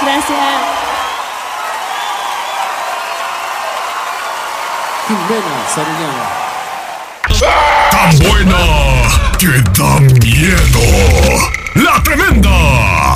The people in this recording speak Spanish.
Gracias. Jimena Sariñana. ¡Tan buena que da miedo! ¡La Tremenda!